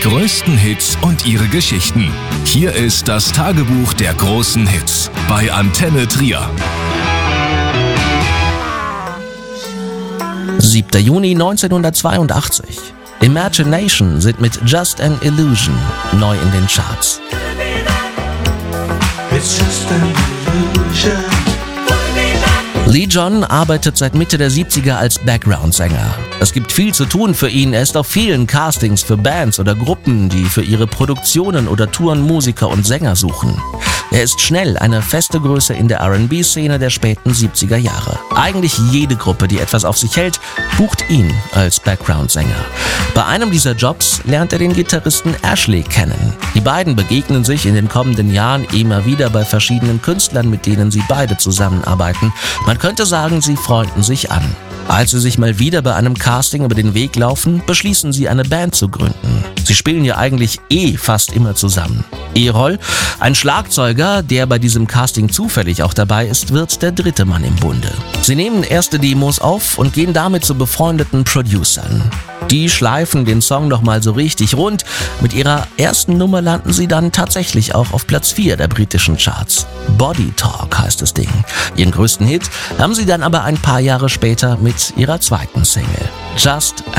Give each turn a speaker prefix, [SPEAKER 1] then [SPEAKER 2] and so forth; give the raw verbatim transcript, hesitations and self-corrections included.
[SPEAKER 1] größten Hits und ihre Geschichten. Hier ist das Tagebuch der großen Hits bei Antenne Trier.
[SPEAKER 2] siebter Juni neunzehnhundertzweiundachtzig. Imagination sind mit Just an Illusion neu in den Charts.
[SPEAKER 3] It's just an illusion.
[SPEAKER 2] Lee John arbeitet seit Mitte der siebziger als Background-Sänger. Es gibt viel zu tun für ihn. Er ist auf vielen Castings für Bands oder Gruppen, die für ihre Produktionen oder Touren Musiker und Sänger suchen. Er ist schnell eine feste Größe in der R and B-Szene der späten siebziger Jahre. Eigentlich jede Gruppe, die etwas auf sich hält, bucht ihn als Background-Sänger. Bei einem dieser Jobs lernt er den Gitarristen Ashley kennen. Die beiden begegnen sich in den kommenden Jahren immer wieder bei verschiedenen Künstlern, mit denen sie beide zusammenarbeiten. Man könnte sagen, sie freunden sich an. Als sie sich mal wieder bei einem Casting über den Weg laufen, beschließen sie, eine Band zu gründen. Sie spielen ja eigentlich eh fast immer zusammen. Errol, ein Schlagzeuger, der bei diesem Casting zufällig auch dabei ist, wird der dritte Mann im Bunde. Sie nehmen erste Demos auf und gehen damit zu befreundeten Producern. Die schleifen den Song noch mal so richtig rund. Mit ihrer ersten Nummer landen sie dann tatsächlich auch auf Platz vier der britischen Charts. Body Talk heißt das Ding. Ihren größten Hit haben sie dann aber ein paar Jahre später mit ihrer zweiten Single, Just